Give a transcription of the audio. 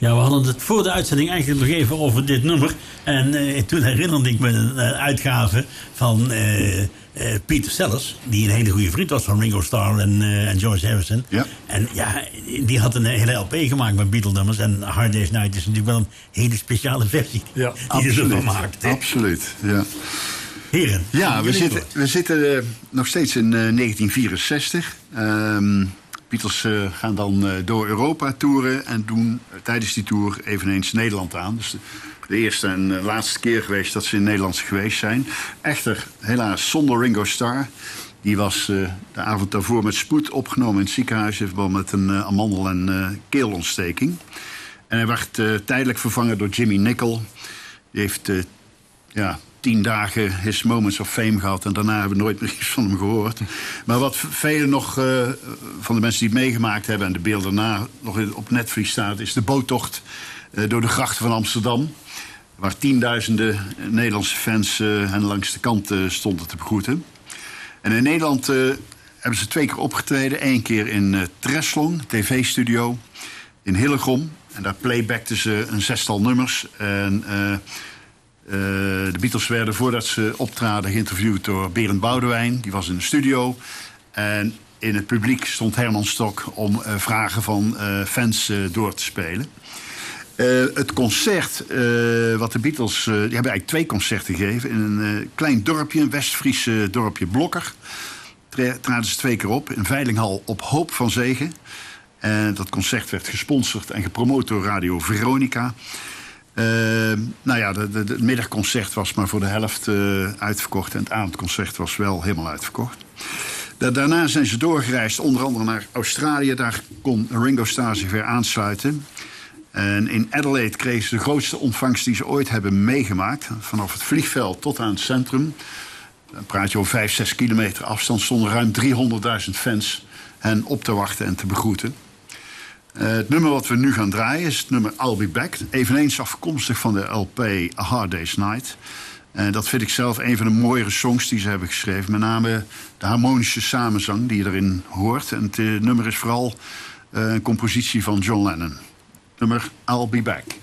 Ja, we hadden het voor de uitzending eigenlijk nog even over dit nummer. En toen herinnerde ik me een uitgave van Peter Sellers, die een hele goede vriend was van Ringo Starr en George Harrison. Ja. En ja, die had een hele LP gemaakt met Beatle-nummers. En Hard Day's Night is natuurlijk wel een hele speciale versie die hij ervan maakt. Absoluut, ja. Heren. Ja, we zitten nog steeds in 1964. Beatles gaan dan door Europa toeren en doen tijdens die tour eveneens Nederland aan. Dus de eerste en laatste keer geweest dat ze in Nederland geweest zijn. Echter, helaas zonder Ringo Starr. Die was de avond daarvoor met spoed opgenomen in het ziekenhuis in verband met een amandel- en keelontsteking. En hij werd tijdelijk vervangen door Jimmy Nicol. Die heeft 10 dagen his moments of fame gehad. En daarna hebben we nooit meer iets van hem gehoord. Maar wat velen nog van de mensen die het meegemaakt hebben... en de beelden daarna nog op netvlies staat... is de boottocht door de grachten van Amsterdam. Waar tienduizenden Nederlandse fans hen langs de kant stonden te begroeten. En in Nederland hebben ze 2 keer opgetreden. 1 keer in Treslong, tv-studio, in Hillegom. En daar playbackten ze een 6-tal nummers. En... de Beatles werden, voordat ze optraden, geïnterviewd door Berend Boudewijn. Die was in de studio. En in het publiek stond Herman Stok om vragen van fans door te spelen. Het concert wat de Beatles... die hebben eigenlijk 2 concerten gegeven. In een klein dorpje, een West-Friese dorpje Blokker. Traden ze 2 keer op. In Veilinghal op Hoop van Zegen. En dat concert werd gesponsord en gepromoot door Radio Veronica. Het middagconcert was maar voor de helft uitverkocht. En het avondconcert was wel helemaal uitverkocht. Daarna zijn ze doorgereisd, onder andere naar Australië. Daar kon Ringo Starr zich weer aansluiten. En in Adelaide kregen ze de grootste ontvangst die ze ooit hebben meegemaakt. Vanaf het vliegveld tot aan het centrum. Dan praat je over 5-6 kilometer afstand. Stonden ruim 300.000 fans hen op te wachten en te begroeten. Het nummer wat we nu gaan draaien is het nummer I'll Be Back. Eveneens afkomstig van de LP A Hard Day's Night. En dat vind ik zelf een van de mooiere songs die ze hebben geschreven. Met name de harmonische samenzang die je erin hoort. En het nummer is vooral een compositie van John Lennon. Nummer I'll Be Back.